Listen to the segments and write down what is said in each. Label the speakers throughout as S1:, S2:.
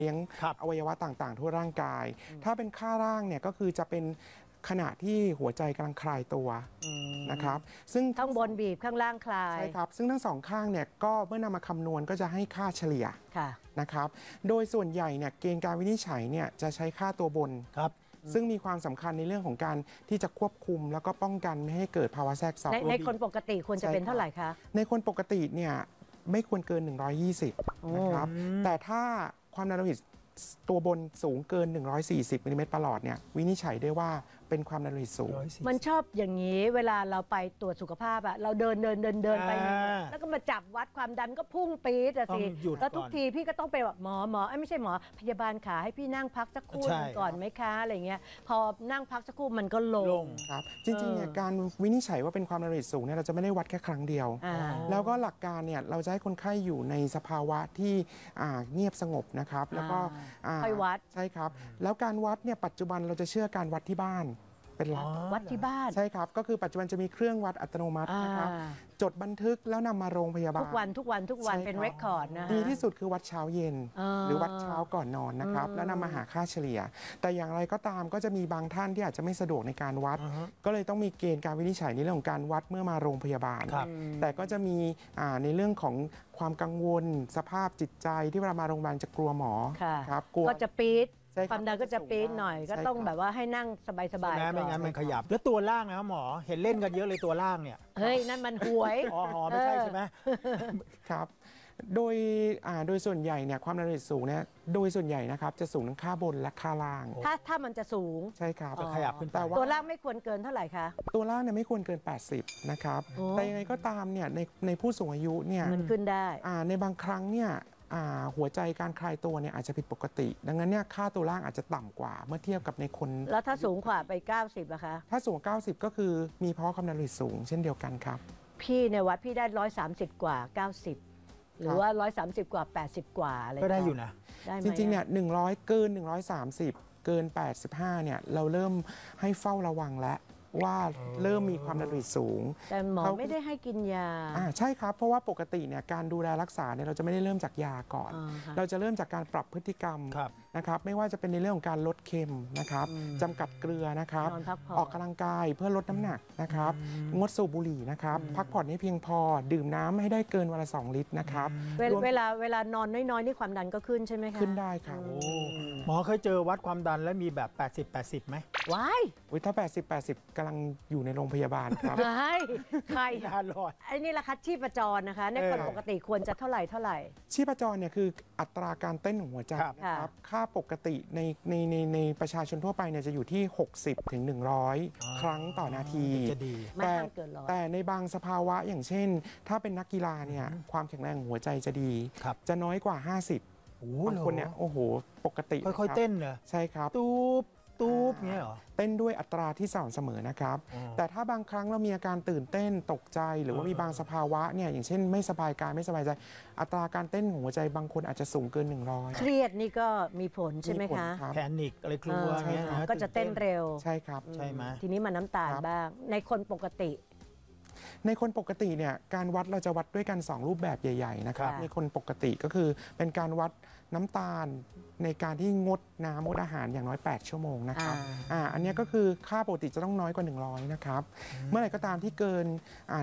S1: เลี้ยงอวัยวะต่างๆทั่วร่างกายถ้าเป็นค่าร่างเนี่ยก็คือจะเป็นขณะที่หัวใจกำลังคลายตัวนะครับซึ่ง
S2: ข้างบนบีบข้างล่างคลาย
S1: ใช่ครับซึ่งทั้งสองข้างเนี่ยก็เมื่อนำมาคำนวณก็จะให้ค่าเฉลี่ยนะครับโดยส่วนใหญ่เนี่ยเกณฑ์การวินิจฉัยเนี่ยจะใช้ค่าตัวบนซึ่งมีความสำคัญในเรื่องของการที่จะควบคุมแล้วก็ป้องกันไม่ให้เกิดภาวะแทรกซ้อน
S2: ในคนปกติควรจะเป็นเท่าไหร่คะ
S1: ในคนปกติเนี่ยไม่ควรเกิน120นะครับแต่ถ้าความดันโลหิตตัวบนสูงเกิน140มิลลิเมตรประหลอดเนี่ยวินิจฉัยได้ว่าเป็นความดันโลหิตสูง
S2: มันชอบอย่างนี้เวลาเราไปตรวจสุขภาพอะเราเดินไปแล้วก็มาจับวัดความดันก็พุ่งปี๊ดสิแล้วทุกทีพี่ก็ต้องไปแบบหมอไม่ใช่หมอพยาบาลขาให้พี่นั่งพักสักครู่ก่อนไหมคะอะไรเงี้ยพอนั่งพักสักครู่มันก็ลง
S1: ครับจริงๆเนี่ยการวินิจฉัยว่าเป็นความดันโลหิตสูงเนี่ยเราจะไม่ได้วัดแค่ครั้งเดียวแล้วก็หลักการเนี่ยเราจะให้คนไข้อยู่ในสภาวะที่เงียบสงบนะครับแล้วก็
S2: ค่อยวัด
S1: ใช่ครับแล้วการวัดเนี่ยปัจจุบันเราจะเชื่อการวัดที่บ้านเป็นหลัก
S2: วัดที่บ้าน
S1: ใช่ครับก็คือปัจจุบันจะมีเครื่องวัดอัตโนมัตินะครับจดบันทึกแล้วนำมาโรงพยาบาล
S2: ทุกวันเป็นเรคคอร์ดนะ
S1: ดีที่สุดคือวัดเช้าเย็นหรือวัดเช้าก่อนนอนนะครับแล้วนำมาหาค่าเฉลี่ยแต่อย่างไรก็ตามก็จะมีบางท่านที่อาจจะไม่สะดวกในการวัดก็เลยต้องมีเกณฑ์การวินิจฉัยในเรื่องของการวัดเมื่อมาโรงพยาบาลแต่ก็จะมีในเรื่องของความกังวลสภาพจิตใจที่เวลามาโรงพยาบาลจะกลัวหมอครับ
S2: กลัวก็จะปี๊ดความดันก็จะปี๊ดหน่อยก็ต้องแบบว่าให้นั่งสบายๆ
S3: ไม่งั้นมันขยับแล้วตัวล่างนะหมอเห็นเล่นกันเยอะเลยตัวล่างเนี่ย
S2: เฮ้ยนั่นมันหวย
S3: อ๋อไม่ใช่ใช่ไหม
S1: ครับโดยส่วนใหญ่เนี่ยความดันโลหิตสูงเนี่ยโดยส่วนใหญ่นะครับจะสูงทั้งค่าบนและค่าล่าง
S2: ถ้ามันจะสูง
S1: ใช่ครับ
S3: จะขยับขึ้นแต่
S2: ตัวล่างไม่ควรเกินเท่าไหร่คะ
S1: ตัวล่างเนี่ยไม่ควรเกิน80นะครับแต่ยังไงก็ตามเนี่ยในผู้สูงอายุเนี่ย
S2: มันขึ้นได้
S1: ในบางครั้งเนี่ยหัวใจการคลายตัวเนี่ยอาจจะผิดปกติดังนั้นเนี่ยค่าตัวล่างอาจจะต่ำกว่าเมื่อเทียบกับในคน
S2: แล้วถ้าสูงกว่าไป90อะคะ
S1: ถ้าสูง90ก็คือมีภาวะความดันโลหิตสูงเช่นเดียวกันครับ
S2: พี่ในวัดพี่ได้130กว่า90หรือว่า130กว่า80กว่าอะไร
S3: ก็ได้อยู่นะ
S1: จริงๆเนี่ย100เกิน130เกิน85เนี่ยเราเริ่มให้เฝ้าระวังแล้วว่าเริ่มมีความดันโลหิตสูง
S2: แต่หมอไม่ได้ให้กินยา
S1: ใช่ครับเพราะว่าปกติเนี่ยการดูแลรักษาเนี่ยเราจะไม่ได้เริ่มจากยาก่อนเราจะเริ่มจากการปรับพฤติกรรมนะครับไม่ว่าจะเป็นในเรื่องของการลดเค็มนะครับจำกัดเกลือนะครับออกกำลังกายเพื่อลดน้ำหนักนะครับงดสูบบุหรี่นะครับพักผ่อนให้เพียงพอดื่มน้ำให้ได้เกินวันละ2 ลิตรนะครับ
S2: เวลานอนน้อยๆนี่ความดันก็ขึ้นใช่ไหมคะ
S1: ขึ้นได้ครับ
S3: หมอเคยเจอวัดความดันแล้วมีแบบ80ไหม
S2: ว้าย
S1: ถ้า80กำลังอยู่ในโรงพยาบาลครับ
S2: ใครไอ้นี่ราคาชีพจรนะคะในคนปกติควรจะเท่าไหร่
S1: ชีพจรเนี่ยคืออัตราการเต้นของหัวใจนะครับค่าปกติในประชาชนทั่วไปเนี่ยจะอยู่ที่60 ถึง 100ครั้งต่อนาทีแต่ในบางสภาวะอย่างเช่นถ้าเป็นนักกีฬาเนี่ยความแข็งแรงของหัวใจจะดีจะน้อยกว่า50บางคนเนี่ยโอ้โหปกติ
S3: ค่อยๆเต้นเหรอ
S1: ใช่ครับ
S3: ตูบเงี้ยเหรอ
S1: เต้นด้วยอัตราที่สม่ำเสมอนะครับแต่ถ้าบางครั้งเรามีอาการตื่นเต้นตกใจหรือว่ามีบางสภาวะเนี่ยอย่างเช่นไม่สบายกายไม่สบายใจอัตราการเต้นของหัวใจบางคนอาจจะสูงเกิน100
S2: เครียดนี่ก็มีผลใช่ไหมคะ
S3: แพนิคอะไรกลัวเงี้ย
S2: ก็จะเต้นเร็ว
S1: ใช่ครับ
S3: ใช่ไหม
S2: ทีนี้มาน้ำตาลบ้างในคนปกติ
S1: ในคนปกติเนี่ยการวัดเราจะวัดด้วยกัน2รูปแบบใหญ่ๆนะครับในคนปกติก็คือเป็นการวัดน้ำตาลในการที่งดน้ำงดอาหารอย่างน้อย8ชั่วโมงนะครับอันนี้ก็คือค่าปกติจะต้องน้อยกว่า100นะครับเมื่อไหร่ก็ตามที่เกิน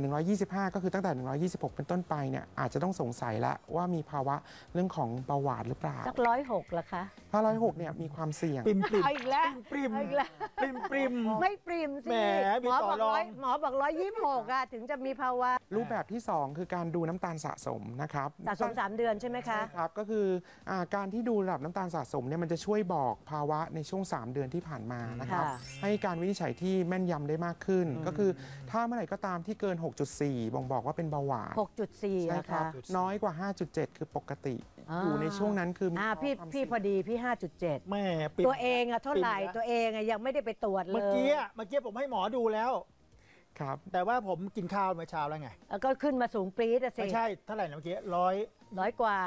S1: 125ก็คือตั้งแต่126เป็นต้นไปเนี่ยอาจจะต้องสงสัยแล้วว่ามีภาวะเรื่องของเบาหวานหรือเปล่า
S2: สัก106ล่ะคะ
S1: ถ้า106เนี่ยมีความเสี่ยง
S2: อีกแล้ว
S3: ปริม
S2: ไม่ปริมสิหมอบอก126อ่ะถึงจะมีภาวะ
S1: รูปแบบที่2คือการดูน้ำตาลสะสมนะครับ
S2: สะสม3 เดือนใช่ไหมคะ
S1: ใช่ครับก็คือการที่ดูระดับน้ำตาลสะสมเนี่ยมันจะช่วยบอกภาวะในช่วง3 เดือนที่ผ่านมานะครับให้การวินิจฉัยที่แม่นยำได้มากขึ้นก็คือถ้าเมื่อไหร่ก็ตามที่เกิน 6.4 บ่งบอกว่าเป็นเบาหวาน
S2: 6.4
S1: ใช่ครับน้อยกว่า 5.7 คือปกติอยู่ในช่วงนั้นคือ
S2: พี่พอดีพี่ 5.7
S3: แม่
S2: ตัวเองอะเท่าไหร่ตัวเองอะยังไม่ได้ไปตรวจเลย
S3: เมื่อกี้ผมให้หมอดูแล้ว
S1: ครับ
S3: แต่ว่าผมกินข้าวเมื่อเช้าแล้วไง
S2: ก็ขึ้นมาสูงปรี๊ดสิ
S3: ไม่ใช่เท่าไหร่นะเมื่อกี้
S2: 100กว่า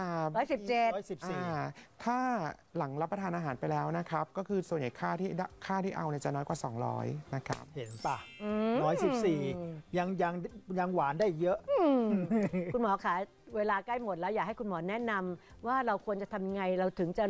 S3: 117
S1: ถ้าหลังรับประทานอาหารไปแล้วนะครับก็คือส่วนใหญ่ค่าที่เอาเนี่ยจะน้อยกว่า200นะครับ
S3: เห็นป่ะ114ยังหวานได้เยอะ
S2: คุณหมอคะเวลาใกล้หมดแล้วอยากให้คุณหมอแนะนำว่าเราควรจะทำยังไงเราถึงจะ